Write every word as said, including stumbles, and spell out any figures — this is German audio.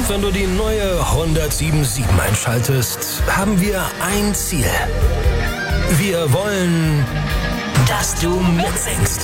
Wenn du die neue Honda sieben sieben einschaltest, haben wir ein Ziel. Wir wollen, dass du mitsingst.